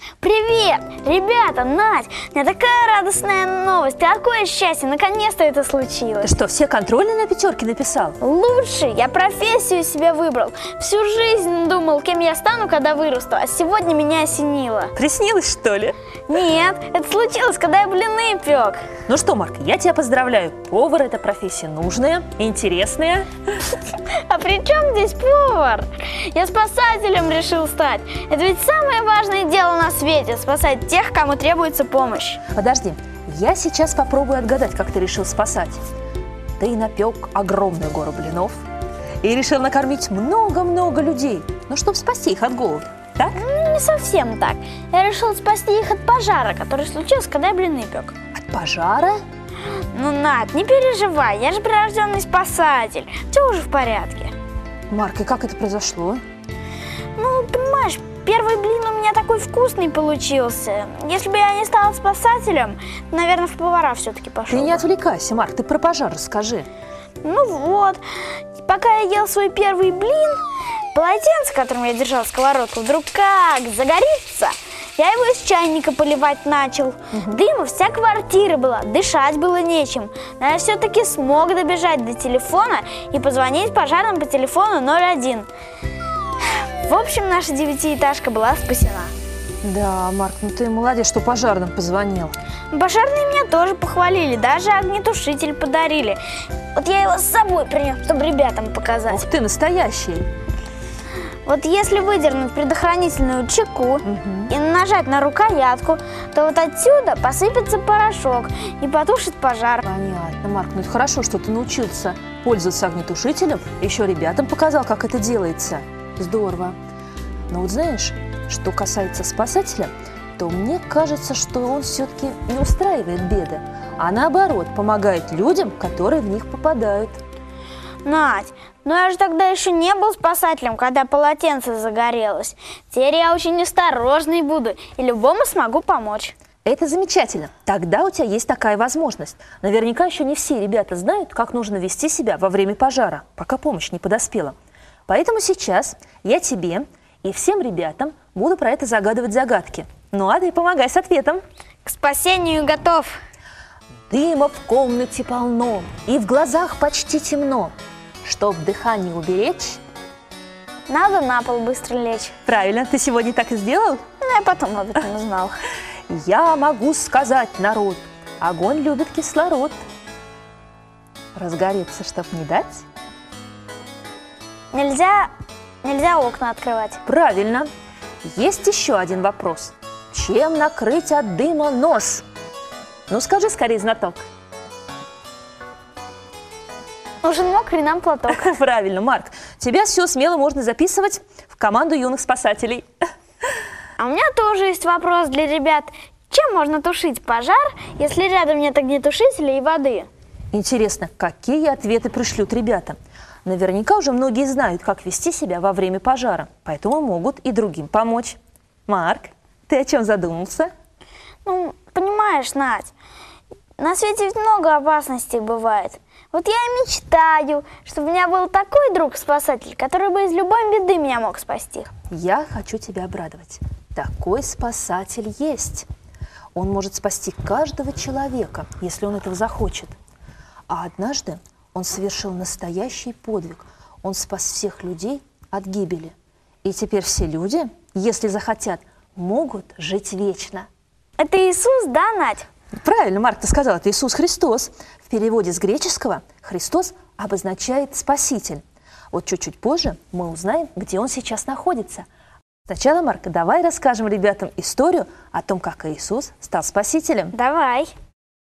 Привет! Ребята, Надь, у меня такая радостная новость, такое счастье, наконец-то это случилось. Ты что, все контрольные на пятерке написал? Лучше, я профессию себе выбрал. Всю жизнь думал, кем я стану, когда вырасту, а сегодня меня осенило. Приснилось, что ли? Нет, это случилось, когда я блины пек. Ну что, Марк, я тебя поздравляю. Повар – это профессия нужная, интересная. А при чем здесь повар? Я спасателем решил стать. Это ведь самое важное дело на свете – спасать тех, кому требуется помощь. Подожди, я сейчас попробую отгадать, как ты решил спасать. Ты напек огромную гору блинов и решил накормить много-много людей, ну, чтобы спасти их от голода, так? Не совсем так. Я решил спасти их от пожара, который случился, когда я блины пек. От пожара? Ну, Надь, не переживай, я же прирожденный спасатель. Все уже в порядке. Марк, и как это произошло? Ну, понимаешь, первый блин у меня такой вкусный получился. Если бы я не стала спасателем, наверное, в повара все-таки пошел. Ты не отвлекайся, Марк, ты про пожар расскажи. Ну вот, пока я ел свой первый блин, полотенце, которым я держал сковородку, вдруг как загорится. Я его из чайника поливать начал. Дыма вся квартира была, дышать было нечем. Но я все-таки смог добежать до телефона и позвонить пожарным по телефону 01. В общем, наша девятиэтажка была спасена. Да, Марк, ну ты молодец, что пожарным позвонил. Пожарные меня тоже похвалили, даже огнетушитель подарили. Вот я его с собой принес, чтобы ребятам показать. Ух ты, настоящий. Вот если выдернуть предохранительную чеку и нажать на рукоятку, то вот отсюда посыпется порошок и потушит пожар. Понятно, Марк, ну это хорошо, что ты научился пользоваться огнетушителем, еще ребятам показал, как это делается. Здорово. Но вот знаешь, что касается спасателя, то мне кажется, что он все-таки не устраивает беды, а наоборот, помогает людям, которые в них попадают. Надь, ну я же тогда еще не был спасателем, когда полотенце загорелось. Теперь я очень осторожный буду и любому смогу помочь. Это замечательно. Тогда у тебя есть такая возможность. Наверняка еще не все ребята знают, как нужно вести себя во время пожара, пока помощь не подоспела. Поэтому сейчас я тебе и всем ребятам буду про это загадывать загадки. Ну а ты помогай с ответом. К спасению готов. Дыма в комнате полно, и в глазах почти темно. Чтоб дыхание уберечь... Надо на пол быстро лечь. Правильно, ты сегодня так и сделал? Ну, я потом об этом узнал. Я могу сказать, народ, огонь любит кислород. Разгореться, чтоб не дать? Нельзя окна открывать. Правильно. Есть еще один вопрос. Чем накрыть от дыма нос? Ну, скажи скорее, знаток. Нужен мокрый нам платок. Правильно, Марк. Тебя все смело можно записывать в команду юных спасателей. А у меня тоже есть вопрос для ребят. Чем можно тушить пожар, если рядом нет огнетушителя и воды? Интересно, какие ответы пришлют ребята? Наверняка уже многие знают, как вести себя во время пожара, поэтому могут и другим помочь. Марк, ты о чем задумался? Ну, понимаешь, Надь, на свете ведь много опасностей бывает. Вот я и мечтаю, чтобы у меня был такой друг-спасатель, который бы из любой беды меня мог спасти. Я хочу тебя обрадовать. Такой спасатель есть. Он может спасти каждого человека, если он этого захочет. А однажды он совершил настоящий подвиг. Он спас всех людей от гибели. И теперь все люди, если захотят, могут жить вечно. Это Иисус, да, Надь? Правильно, Марк, ты сказал, это Иисус Христос. В переводе с греческого Христос обозначает Спаситель. Вот чуть-чуть позже мы узнаем, где он сейчас находится. Сначала, Марк, давай расскажем ребятам историю о том, как Иисус стал Спасителем. Давай.